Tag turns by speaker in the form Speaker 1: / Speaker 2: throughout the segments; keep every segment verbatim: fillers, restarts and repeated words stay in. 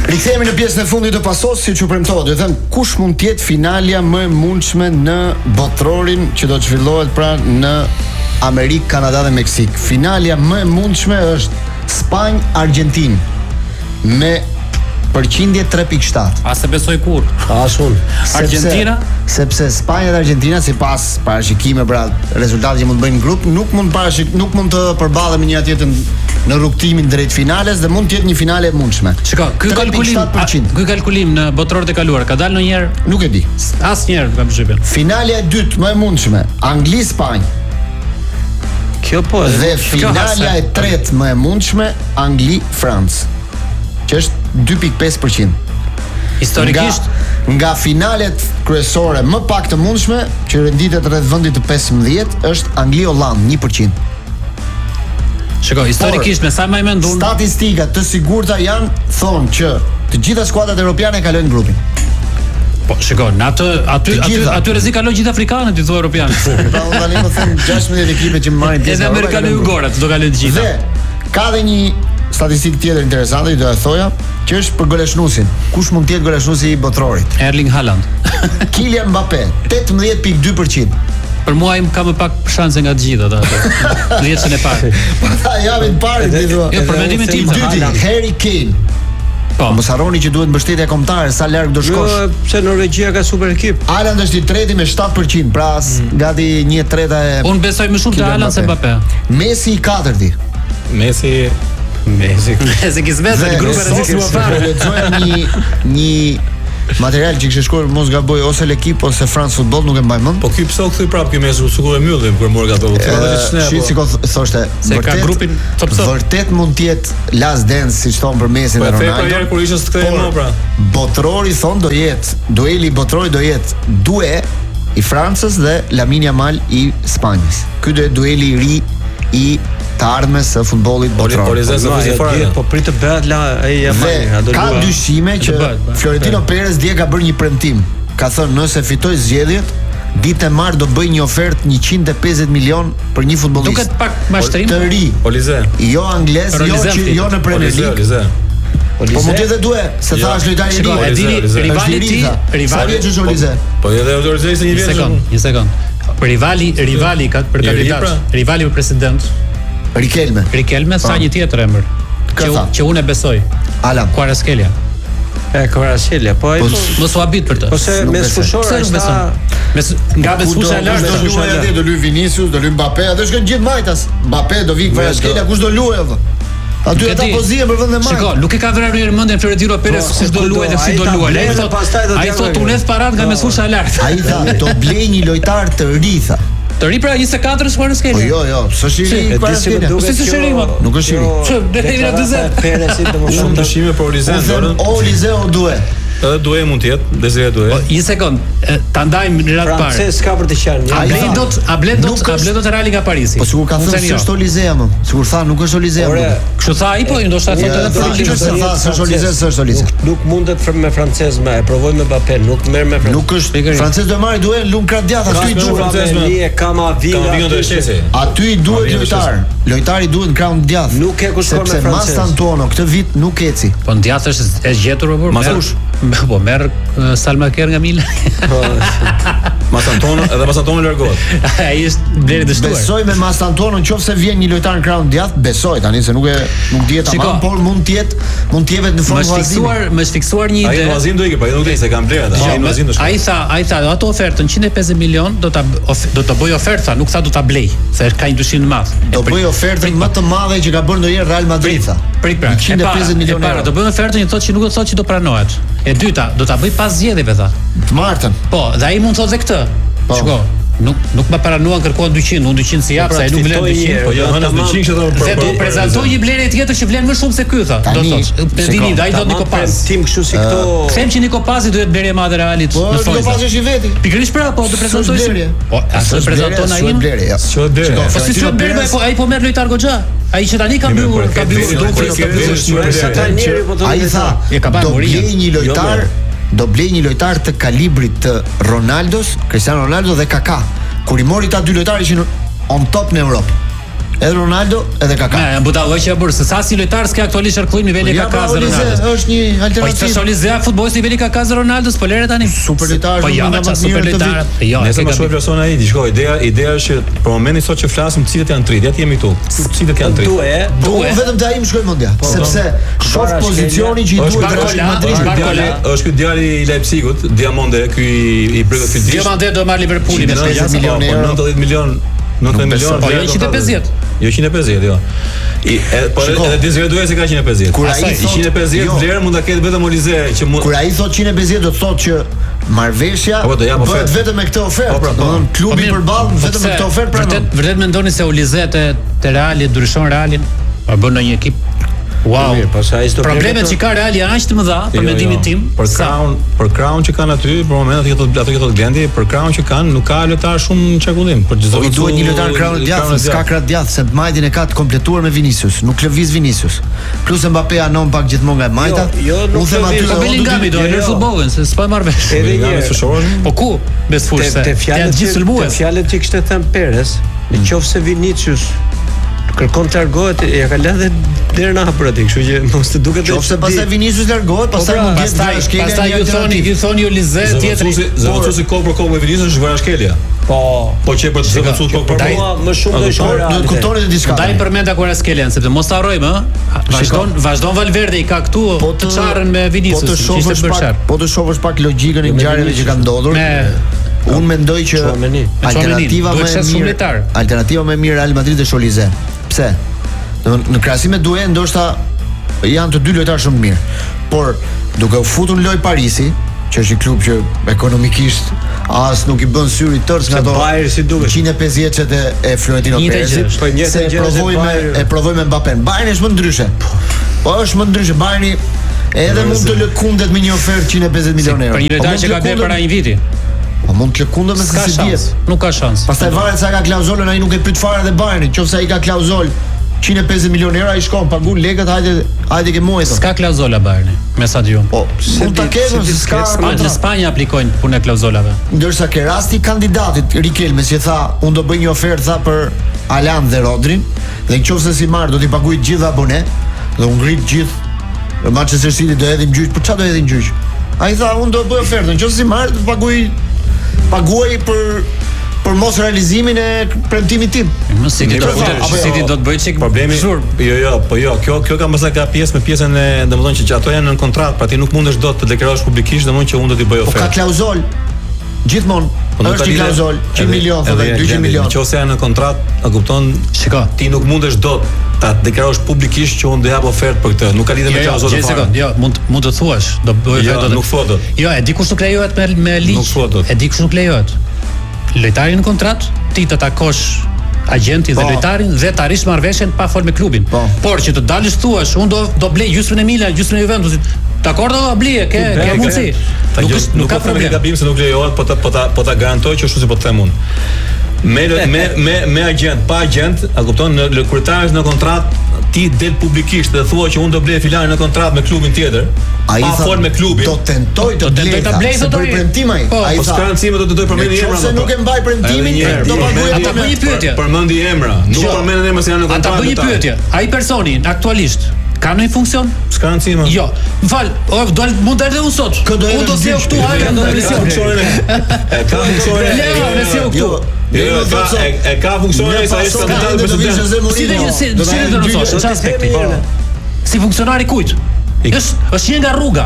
Speaker 1: Rikthehemi në pjesën e fundit të pasos, siç u premtova, do të them kush mund të jetë finalja më e mundshme në botrorin që do të zhvillohet pra në Amerikë, Kanada dhe Meksik. Finalja më e mundshme është Spanjë-Argjentinë me përqindje tre pikë shtat.
Speaker 2: A se besoj kur?
Speaker 3: As unë.
Speaker 2: Argentina?
Speaker 1: Sepse Spanja dhe Argentina sipas parashikime pra rezultatet që mund të bëjnë në grup, nuk mund parashik, nuk mund të përballen me njëra tjetrën në rrugtimin drejt finales dhe mund të jetë një finale e mundshme.
Speaker 2: Shiko, ky kalkulim, ky kalkulim në botërorët e kaluar ka dalë ndonjëherë?
Speaker 1: Nuk e di.
Speaker 2: Asnjëherë kam përshtypjen.
Speaker 1: Finalja e dytë më e mundshme, Angli-Spanjë.
Speaker 3: Kjo po.
Speaker 1: Dhe finalja e tretë më e mundshme, Angli-Francë, që është dy pikë pesë përqind.
Speaker 2: Historikisht
Speaker 1: nga, nga finalet kryesore më pak të mundshme, që renditet rreth vendit të pesëmbëdhjetë, është Angli-Holland një përqind.
Speaker 2: Shiko, historikisht me sa më mendon,
Speaker 1: statistikat të sigurta janë thonë që të gjitha skuadrat europiane kalojnë grupin.
Speaker 2: Po, shiko, në atë aty aty aty rrezik kalon gjithë afrikanët, i thua europianë.
Speaker 1: Pra unë tani më them gjashtëdhjetë ekipe që marrin pjesë.
Speaker 2: Edhe amerikanë jugorët do kalojnë të gjitha.
Speaker 1: Dhe ka dhe një statistikë tjetër interesante, do ta thoja, që është për goleshnusin. Kush mund të jetë goleshnusi i botrorit?
Speaker 2: Erling Haaland.
Speaker 1: Kylian Mbappé, tetëmbëdhjetë pikë dy përqind.
Speaker 2: Për mua im ka më pak shanse nga të gjitha ato. Në jetën e parë.
Speaker 1: Po ta javën e parë ti thua.
Speaker 2: Jo, për mendimin tim,
Speaker 1: Harry Kane. Po, mos harroni që duhet mbështetja kombëtare, sa larg do shkosh.
Speaker 3: Jo, pse Norvegjia ka super ekip.
Speaker 1: Haaland është i treti me shtatë përqind, pra mm. gati një treta e.
Speaker 2: Unë besoj më shumë te Haaland se Mbappé.
Speaker 1: Messi i katërti.
Speaker 4: Messi
Speaker 2: Messi. Messi kismet në grupin e rrezikshëm.
Speaker 1: Lexoja një një material që kishte shkruar mos gaboj ose l'ekip ose France Football, nuk e mbaj mend.
Speaker 4: Po ky pse u kthy prapë ky Messi, sikur e myllin kur mor gato.
Speaker 1: Shi si thoshte,
Speaker 2: se ka grupin top top.
Speaker 1: Vërtet mund të jetë last dance siç thon për Messi dhe Ronaldo.
Speaker 4: Po herë kur ishte të kthehej më pra.
Speaker 1: Botrori thon do jetë, dueli botrori do jetë Due i Francës dhe Lamine Yamal i Spanjës. Ky do jetë dueli i ri i të ardhmes së futbollit botror.
Speaker 3: Po prit të bëhet la ai Yamal.
Speaker 1: Ka dyshime që Florentino Perez dje ka bërë një premtim. Ka thënë nëse fitoj zgjedhjet, ditë e marr do bëj një ofertë njëqind e pesëdhjetë milion për një futbollist.
Speaker 2: Duket pak mashtrim.
Speaker 1: Të ri.
Speaker 4: Olize.
Speaker 1: Jo anglez, jo që jo në Premier League. Po mund të jetë Due, se thash lojtari i ri.
Speaker 2: E dini rivali i tij, rivali
Speaker 1: i Olize.
Speaker 4: Po edhe Olize ishte një vjet.
Speaker 2: Një sekond, një sekond. Rivali, rivali ka për kandidat. Rivali për president.
Speaker 1: Rikelme.
Speaker 2: Rikelme sa një tjetër emër. Që që unë e besoj.
Speaker 1: Alan
Speaker 2: Kvaratskhelia.
Speaker 3: E Kvaratskhelia, po ai
Speaker 2: mos u habit për të.
Speaker 3: Po se me fushora
Speaker 2: është mes nga mes fusha lart
Speaker 1: do luajë atë, do luaj Vinicius, do luaj Mbappé, atë shkon gjithë majtas. Mbappé do vi Kvaratskhelia, kush do luajë atë? Aty ata po zihen për vendin e majt.
Speaker 2: Shiko, nuk e ka vrarë në mendjen Florentino Perez kush do luajë dhe kush do luajë. Ai thotë, ai thotë unëeth parat nga mes fusha lart.
Speaker 1: Ai tha, do blej një lojtar të ri tha.
Speaker 2: Të ri pra njëzet e katër Kvaratskhelia.
Speaker 1: Po jo, jo, s'është i ri Kvaratskhelia.
Speaker 2: Po si s'është i ri më?
Speaker 1: Nuk është i ri.
Speaker 2: Ço, deri në dyzet.
Speaker 3: Perezi do më
Speaker 4: shumë dëshime për Olizen.
Speaker 1: O Olize o Due.
Speaker 4: Edhe Due mund të jetë, Desire Due.
Speaker 2: Po një sekond, ta ndajmë në radhë parë.
Speaker 3: Pra pse s'ka për të qenë?
Speaker 2: A blen dot, a blen dot, a blen dot Reali nga Parisi.
Speaker 1: Po sigur ka thënë se është Olizea më. Sigur tha nuk është Olizea.
Speaker 2: Kështu tha ai po, ndoshta thotë edhe
Speaker 1: Francisco se tha se është Olizea, s'është Olizea.
Speaker 3: Nuk mundet me francez më, e provoj me Mbappé, nuk merr me francez.
Speaker 1: Nuk është francez do marrë duel lum krat djatha, aty i duhet
Speaker 3: francez me Kamavinga.
Speaker 1: Aty i duhet lojtar. Lojtari duhet në krahun djath.
Speaker 3: Nuk e kushton me francez.
Speaker 1: Mastantuono këtë vit nuk eci.
Speaker 2: Po djath është e gjetur apo?
Speaker 1: Masush.
Speaker 2: Po merr Salma Kerr nga Milan.
Speaker 4: Mastantuono, edhe Mastantuono largohet.
Speaker 2: Ai është blerë dështuar.
Speaker 1: Besoj me Mastantuono nëse vjen një lojtar në krahun djath, besoj tani se nuk e nuk dihet tamam, por mund të jetë, mund të jetë në fund vazhdim.
Speaker 2: Më fiksuar, më fiksuar një ide.
Speaker 4: Ai vazhdim do ikë, po nuk di se kanë blerë ata. Ai vazhdim do shkojë.
Speaker 2: Ai tha, ai tha, ato ofertën njëqind e pesëdhjetë milion do ta do ta bëj ofertë, nuk tha do ta blej, se ka një dyshim të madh.
Speaker 1: Do bëj ofertën më të madhe që ka bërë ndonjëherë Real Madrid tha.
Speaker 2: Prit pra, njëqind e pesëdhjetë milionë euro. Do bëj ofertën që thotë që nuk do të thotë që do pranohet. E dyta, do ta bëj pas zgjedhjeve tha.
Speaker 1: Të martën.
Speaker 2: Po, dhe ai mund të thotë këtë. Shiko, nuk nuk më paranuan kërkohen dyqind, unë dyqind si jap, sa ai nuk vlen dyqind.
Speaker 4: Po jo, hëna dyqind që do
Speaker 2: të do prezantoj një blerje tjetër që vlen më shumë se ky tha. Do thotë, dini, ai do Nikopaz.
Speaker 3: Tim kështu si këto.
Speaker 2: Them që Nikopazi duhet blerje e madhe Realit
Speaker 1: në fund. Po Nikopazi është i veti.
Speaker 2: Pikërisht pra, po do prezantoj si. Po, asoj prezanton ai.
Speaker 1: Ç'o blerje?
Speaker 2: Po si ç'o blerje, po ai po merr lojtar goxha. Ai që tani ka mbyllur, ka mbyllur dukun.
Speaker 1: Ai tha, do blej një lojtar do blej një lojtar të kalibrit të Ronaldos, Cristiano Ronaldo dhe Kaká. Kur i mori ta dy lojtarë ishin on top në Europë. Edhe Ronaldo, edhe Kaká.
Speaker 2: Ne, budallë që bërë, se sa si lojtar s'ka aktualisht arkullim niveli Kaká dhe Ronaldo.
Speaker 1: Është një alternativë.
Speaker 2: Po Olize futbollist niveli Kaká dhe Ronaldos, po lere tani.
Speaker 1: Super lojtar,
Speaker 2: po ja, çfarë super lojtar. Jo,
Speaker 4: nëse më shoh person ai, diçka ideja, ideja është që për momentin sot që flasim cilët janë tri, ja ti jemi këtu. Cilët janë tri.
Speaker 3: Duhet,
Speaker 1: duhet vetëm te ai më shkoj mendja, sepse shoh pozicioni që i duhet
Speaker 2: Barcola, Barcola.
Speaker 4: Është ky djali i Leipzigut, Diamonde, ky i Brygge Fildish.
Speaker 2: Diamonde do marr Liverpooli me
Speaker 1: pesëdhjetë milionë euro,
Speaker 4: nëntëdhjetë milion, nëntëdhjetë milion.
Speaker 2: Po jo njëqind e pesëdhjetë.
Speaker 4: Jo njëqind e pesëdhjetë, jo. I po edhe Desire Doué se ka njëqind e pesëdhjetë.
Speaker 1: Kur ai
Speaker 4: njëqind e pesëdhjetë vlerë mund ta ketë vetëm Olize që mund.
Speaker 1: Kur ai thot njëqind e pesëdhjetë do të thotë që marrveshja bëhet vetëm me këtë ofertë. Domthonë klubi përballë vetëm me këtë ofertë.
Speaker 2: Vërtet vërtet mendoni se Olize te te Reali ndryshon Realin? Apo bën ndonjë ekip? Wow. Problemet që ka Reali janë aq të mëdha për mendimin tim.
Speaker 4: Për Crown, për Crown që kanë aty, për momentin ato ato që thotë Blendi, për Crown që kanë, nuk ka lojtar shumë në çakullim. Për çdo
Speaker 1: i duhet një lojtar Crown djathtë, s'ka krah djathtë, se Majtin e ka të kompletuar me Vinicius, nuk lëviz Vinicius. Plus Mbappé anon pak gjithmonë nga Majta. U them aty
Speaker 2: do Bellinghami do në futbollin, se s'po e marr vesh.
Speaker 4: Edhe një.
Speaker 2: Po ku? Bes fushë.
Speaker 3: Te fjalët gjithë sulmues. Te fjalët që kishte thënë Perez, nëse Vinicius kërkon të largohet, ja ka lënë deri në hapur aty, kështu që mos të duket.
Speaker 1: Nëse pastaj Vinicius largohet, pastaj mund të jetë shkelja.
Speaker 2: Pastaj ju thoni, ju thoni Olize tjetri.
Speaker 4: Zëvendësuesi kohë për kohë me Vinicius është vëra shkelja.
Speaker 3: Po,
Speaker 4: po që për të zëvendësuar kohë për kohë.
Speaker 3: Më shumë do shkojë.
Speaker 1: Do të kuptoni të diçka.
Speaker 2: Daj përmend akura skelen, sepse mos ta harrojmë, ë. Vazhdon, vazhdon Valverde i ka këtu të çarrën me Vinicius, ishte bërshar.
Speaker 1: Po të shohësh pak logjikën e ngjarjeve që kanë ndodhur. Unë mendoj që alternativa më e mirë, alternativa më e mirë Real Madrid është Olize. Pse? Në krahasim me Doué ndoshta janë të dy lojtarë shumë mirë, por duke u futur në lojë Parisi, që është një klub që ekonomikisht as nuk i bën syri tërës nga ato njëqind e pesëdhjetët e, e Florentino Perezit, se e provoi me e provoi me Mbappén. Bayern është më ndryshe. Po është më ndryshe. Bayerni edhe mund të lëkundet me një ofertë njëqind e pesëdhjetë milionë euro.
Speaker 2: Për një lojtar që ka bërë para një viti.
Speaker 1: Po mund të lëkundet me se si diet.
Speaker 2: Nuk ka shans.
Speaker 1: Pastaj varet sa ka klauzolën, ai nuk e pyet fare edhe Bayernin, nëse ai ka klauzol njëqind e pesëdhjetë milionë euro ai shkon pagun lekët, hajde hajde ke muaj.
Speaker 2: S'ka klauzola Bayerni me stadium.
Speaker 1: Po, mund ta kenë se s'ka.
Speaker 2: Në Spanjë aplikojnë punë klauzolave.
Speaker 1: Ndërsa ke rasti kandidatit Riquelme që tha, unë do bëj një ofertë tha për Alan dhe Rodrin, dhe nëse si marr do t'i paguaj të gjithë abone, dhe u ngrit gjithë Manchester City do hedhin gjyq, për çfarë do hedhin gjyq? Ai tha, unë do bëj ofertë, nëse si marr do të paguaj paguaj për për mos realizimin e premtimit tim.
Speaker 2: Mos City do të City do të bëjë çik
Speaker 4: problemi. Jo, jo, po jo, kjo kjo ka mësa ka pjesë me pjesën e, domethënë që ato janë në kontratë, pra ti nuk mundesh dot të deklarosh publikisht domethënë që unë do t'i bëj ofertë.
Speaker 1: Po ka klauzol. Gjithmonë. Është një klauzol, njëqind milionë apo dyqind milionë.
Speaker 4: Nëse janë në kontratë, a kupton?
Speaker 2: Shiko,
Speaker 4: ti nuk mundesh dot ta deklarosh publikisht që unë do jap ofertë për këtë. Nuk ka lidhje me klauzolën fare.
Speaker 2: Jo, mund mund të thuash, do bëj
Speaker 4: ofertë. Jo, nuk thua dot.
Speaker 2: Jo, e di kush nuk lejohet me me ligj.
Speaker 4: Nuk thua dot.
Speaker 2: E di kush nuk lejohet. Lojtari në kontratë, ti të takosh agentin dhe lojtarin dhe të arrish marrëveshjen pa fol me klubin. Por që të dalësh thuash, unë do do blej gjysmën e Milan, gjysmën e Juventusit. Dakor do blije, ke ke mundsi.
Speaker 4: Nuk nuk ka problem gabim se nuk lejohet, po ta po ta po ta garantoj që ashtu si po të them unë. Me me me me agent, pa agent, a kupton, në kryetarisht në kontratë ti del publikisht dhe thua që unë do blej filanin në kontratë me klubin tjetër.
Speaker 1: Ai pa
Speaker 4: fol me klubin.
Speaker 1: Do tentoj të blej ta blej të bëj premtim ai.
Speaker 4: Ai sa garancime do të doj përmendni emra.
Speaker 1: Nëse nuk e mbaj premtimin, do paguaj
Speaker 2: ata bëj një pyetje.
Speaker 4: Përmendi emra, nuk përmenden emra se janë në kontratë.
Speaker 2: Ata bëj një pyetje. Ai personi aktualisht ka ndonjë funksion?
Speaker 4: S'ka rëndësi më.
Speaker 2: Jo. M'fal, do mund të erdhë unë sot. Unë do sjell këtu hajër në emision.
Speaker 4: E ka funksionin.
Speaker 2: Jo, ne sjell këtu.
Speaker 4: Jo, e ka funksionin sa është kandidat president.
Speaker 2: Si do si do të thosh, në çfarë aspekti? Si funksionari kujt? Është është një nga rruga.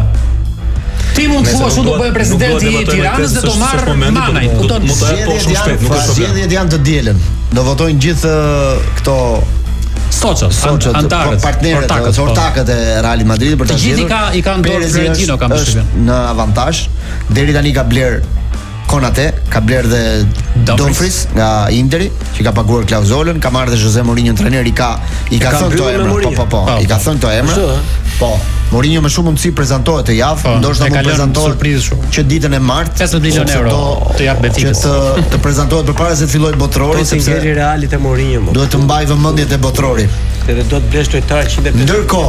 Speaker 2: Ti mund të thuash unë do bëj presidenti i Tiranës dhe do marr Manaj.
Speaker 1: Kupton? Zgjedhjet janë të dielën. Do votojnë gjithë këto
Speaker 2: Soçat, antarët,
Speaker 1: partnerët, ortakët e Real Madridit për ta
Speaker 2: zgjedhur. Gjithë i ka i kanë dorë Florentino kam përshtypjen.
Speaker 1: Në avantazh, deri tani ka bler Konate, ka bler dhe Dumfries nga Interi, që ka paguar klauzolën, ka marrë dhe Jose Mourinho trajner, i ka i ka thënë këto emra, po po po, i ka thënë këto emra. Po, Mourinho me shumë mundësi prezantohet të javë, ndoshta mund prezantohet që ditën e martë
Speaker 2: pesëdhjetë milionë euro të jap Betikës.
Speaker 1: Që të të prezantohet përpara se të fillojë botrori,
Speaker 3: sepse ngeli Realit e Mourinho.
Speaker 1: Duhet të mbaj vëmendjet e botrorit.
Speaker 3: Edhe do të blesh lojtar njëqind e pesëdhjetë.
Speaker 1: Ndërkohë,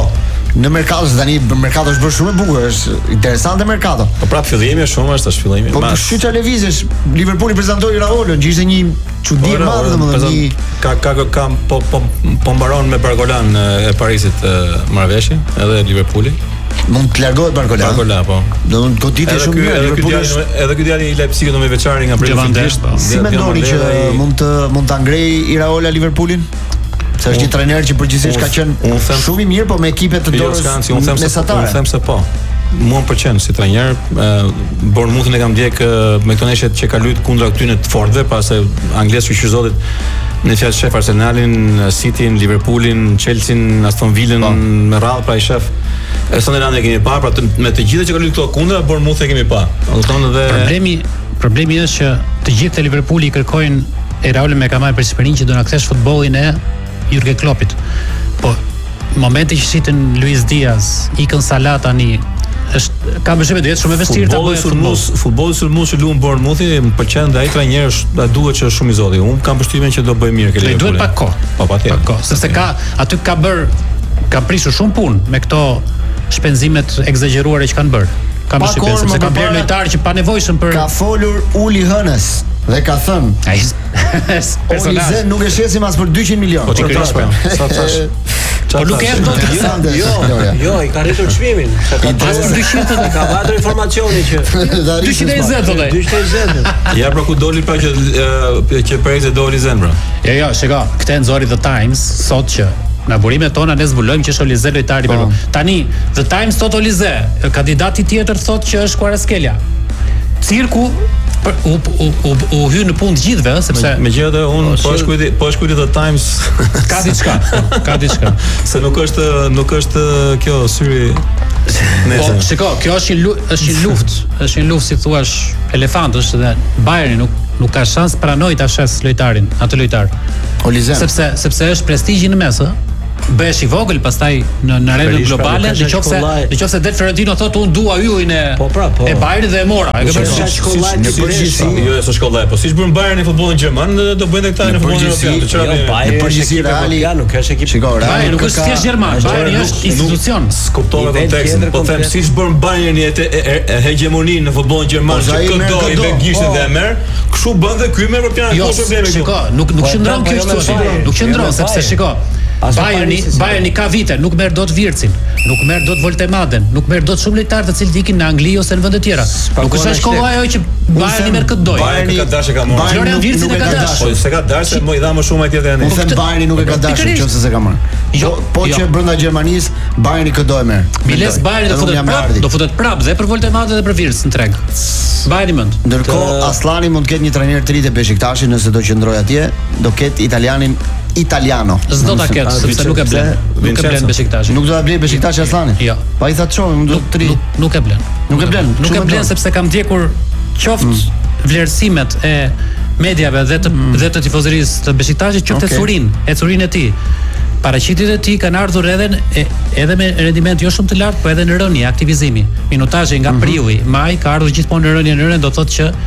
Speaker 1: në Mercato tani Mercato është bërë shumë e bukur, është interesante Mercato.
Speaker 4: Po prap fillimi është shumë, është fillimi.
Speaker 1: Po shqyqa lëvizjesh, Liverpooli prezantoi Raulën, që ishte një çudi e madhe domethënë një
Speaker 4: ka ka ka po po po mbaron me Bargolan e Parisit marrëveshje, edhe Liverpooli.
Speaker 1: Mund të largohet Bargola.
Speaker 4: Bargola, po.
Speaker 1: Do të goditë shumë mirë.
Speaker 4: Edhe ky djalë, edhe ky djalë i Leipzigit do më veçari nga Brentford.
Speaker 1: Si mendoni që mund të mund ta ngrejë Iraola Liverpoolin? Se është një trajner që përgjithsisht ka qenë shumë i mirë, po me ekipe të dorës mesatare.
Speaker 4: Unë them se po. Mua më pëlqen si trajner. Bournemouthin e kam ndjek me këto neshjet që ka luajtur kundra këtyre të fortëve, pas se anglisht fuqizotit në fjalë shef Arsenalin, Cityn, Liverpoolin, Chelsean, Aston Villën me radhë pra i shef. Sunderland e kemi parë, pra me të gjitha që ka luajtur këto kundra, Bournemouth e kemi parë. Kupton edhe
Speaker 2: problemi, problemi është që të gjithë te Liverpooli kërkojnë Iraola me ka marrë për eksperientë që do na kthesh futbollin e Jurgen Kloppit. Po momenti që shitën Luis Diaz, ikën Salah tani, është ka më shumë shumë e vështirë ta bëjë futboll.
Speaker 4: Futbolli sulmues që luan Bournemouthi, më pëlqen dhe ai trajner është, duhet që është shumë i zoti. Unë kam përshtypjen që do bëj mirë këtë Liverpool.
Speaker 2: Duhet pak kohë.
Speaker 4: Po patjetër.
Speaker 2: Pak kohë, sepse ka aty ka bër ka prishur shumë punë me këto shpenzimet egzageruara që kanë bërë. Kam përshtypjen se ka blerë lojtar që pa nevojshëm për
Speaker 1: ka folur Uli Hënës dhe ka thënë
Speaker 2: ai personazh
Speaker 1: nuk e shesim as për dyqind milion.
Speaker 4: Po çfarë thash po? Sa thash?
Speaker 2: Po nuk e erdhën të
Speaker 3: jo, jo, i ka rritur çmimin.
Speaker 2: Ka pasur dyqind të
Speaker 3: ka patur informacioni që
Speaker 2: dyqind e njëzet thonë.
Speaker 3: dyqind e njëzet.
Speaker 4: Ja pra ku doli pra që që Perez doli zen bra.
Speaker 2: Jo, jo, shiko, këtë nxori The Times sot që në burimet tona ne zbulojmë që është Olize lojtari për tani The Times thot Olize, kandidati tjetër thot që është Kvaratskhelia. Cirku për, u, u, u, u hy në punë të gjithëve, sepse
Speaker 4: megjithatë unë po është kujti, po është kujti The Times
Speaker 2: ka diçka, ka diçka.
Speaker 4: Se nuk është nuk është kjo syri
Speaker 2: Po, shiko, kjo është një është një luftë, është një luftë si thua elefantësh dhe Bayerni nuk nuk ka shans pranoj ta shes lojtarin, atë lojtar.
Speaker 1: Olizen.
Speaker 2: Sepse sepse është prestizhi në mes, ë? Bëhesh i vogël pastaj në në arenën globale, nëse nëse del Fiorentino thotë unë dua yujin e
Speaker 3: po, pra, po.
Speaker 2: e Bayernit dhe e mora. E ke
Speaker 3: shkollaj
Speaker 4: në përgjithësi, jo është shkollaj, po siç bën Bayerni në futbollin gjerman, do bëjnë këta në futbollin evropian. Çfarë
Speaker 1: në përgjithësi Reali
Speaker 3: nuk është ekip.
Speaker 2: Bayern nuk është thjesht gjerman, Bayerni është institucion.
Speaker 4: Skuptove kontekstin, po them siç bën Bayerni e hegemoninë në futbollin gjerman, që këdo i begishte dhe e merr, kështu bën dhe ky me evropian, ka probleme këtu.
Speaker 2: Shiko, nuk nuk qëndron kjo kështu, nuk qëndron sepse shiko Bayerni, Bayerni ka vite, nuk merr dot Virtsin, nuk merr dot Voltemaden, nuk merr dot shumë lojtarë të cilët ikin në Angli ose në vende të tjera. Nuk është shkolla ajo që Bayerni merr këtë dojë.
Speaker 4: Bayerni ka dashur ka marrë.
Speaker 2: Florian Virtsi nuk e ka dashur.
Speaker 4: Po se ka dashur, më i dha më shumë ai tjetër ne.
Speaker 1: Unë them Bayerni nuk e ka dashur nëse se ka marrë. Jo, po që brenda Gjermanisë Bayerni këdo e merr.
Speaker 2: Miles Bayerni do futet prap, do futet prap dhe për Voltemaden dhe për Virts në treg. Bayerni mend.
Speaker 1: Ndërkohë Aslani mund të ketë një trajner të ri te Beşiktashi nëse do qëndroj atje, do ketë italianin Italiano.
Speaker 2: S'do ta ketë, sepse nuk e blen. Nuk e blen Beşiktashi.
Speaker 1: Nuk do ta blej Beşiktashi Aslani.
Speaker 2: Jo.
Speaker 1: Pa i thatë çon, do të tri.
Speaker 2: Nuk e blen.
Speaker 1: Nuk e blen.
Speaker 2: Nuk e blen sepse kam ndjekur qoftë vlerësimet e mediave dhe të dhe të tifozërisë të Beşiktashit, qoftë Ecurin, Ecurin e tij. Paraqitjet e tij kanë ardhur edhe edhe me rendiment jo shumë të lartë, po edhe në rënje aktivizimi. Minutazhi nga priuji, maj ka ardhur gjithmonë në rënje, në rënje do thotë që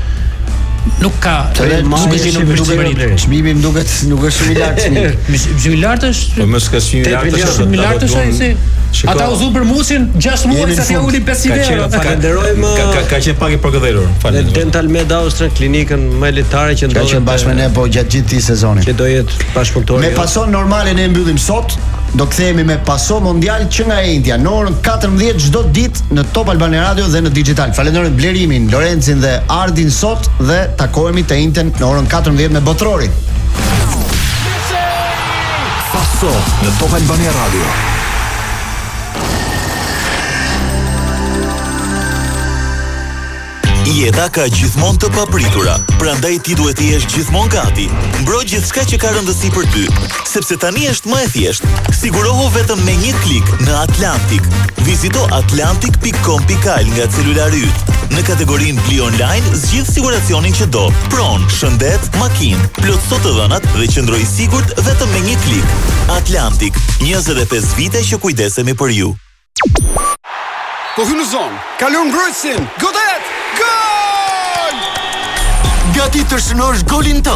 Speaker 2: nuk ka
Speaker 1: nuk është shumë i lartë. Çmimi më duket nuk është shumë i lartë çmimi.
Speaker 2: Shumë i lartë është.
Speaker 4: Po mos ka shumë i lartë,
Speaker 2: shumë i lartë është ai si. Ata u zon për Musin gjashtë muaj sa t'ia ulin pesëqind euro.
Speaker 3: Falenderojmë.
Speaker 4: Ka ka qenë pak i përgëdhelur.
Speaker 3: Falem. Dental Med Austria, klinikën më elitare që ndodhet.
Speaker 1: Ka qenë bashkë me ne po gjatë gjithë këtij sezoni.
Speaker 3: Që do jetë bashkëpunëtori.
Speaker 1: Me pason normale ne mbyllim sot. Do kthehemi me paso mondial që nga India në orën katërmbëdhjetë çdo ditë në Top Albania Radio dhe në Digital. Falenderoj Blerimin, Lorencin dhe Ardin sot dhe takohemi te Inten në orën katërmbëdhjetë me Botrorin.
Speaker 5: Paso në Top Albania Radio.
Speaker 6: Jeta ka gjithmonë të papritura, prandaj ti duhet të jesh gjithmonë gati. Mbro gjithçka që ka rëndësi për ty, sepse tani është më e thjeshtë. Sigurohu vetëm me një klik në Atlantic. Vizito atlantic dot com dot al nga celulari yt. Në kategorinë Bli Online, zgjidh siguracionin që do. Pron, shëndet, makinë, plotëso të dhënat dhe qëndroj i sigurt vetëm me një klik. Atlantic, njëzet e pesë vite që kujdesemi për ju.
Speaker 5: Po hy në zonë, kalon mbrojtësin, godet, gol! Gati të shënosh golin tënd.